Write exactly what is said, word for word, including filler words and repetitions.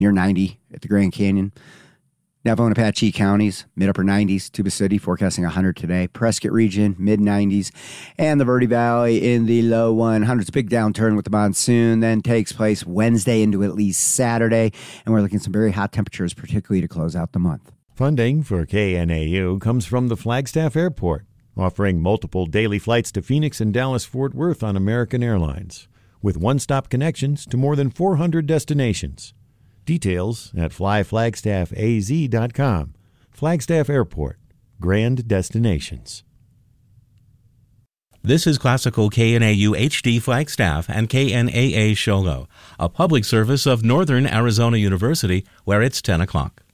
near ninety at the Grand Canyon. Navajo and Apache counties, mid-upper nineties. Tuba City forecasting one hundred today. Prescott region, mid-nineties. And the Verde Valley in the low hundreds. Big downturn with the monsoon then takes place Wednesday into at least Saturday. And we're looking at some very hot temperatures, particularly to close out the month. Funding for K N A U comes from the Flagstaff Airport, offering multiple daily flights to Phoenix and Dallas-Fort Worth on American Airlines, with one-stop connections to more than four hundred destinations. Details at fly flagstaff a z dot com. Flagstaff Airport, grand destinations. This is Classical K N A U H D Flagstaff and K N A A Shogo, a public service of Northern Arizona University, where it's ten o'clock.